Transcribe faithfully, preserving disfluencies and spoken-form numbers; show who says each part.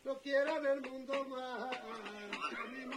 Speaker 1: no quiera ver el mundo más. A mí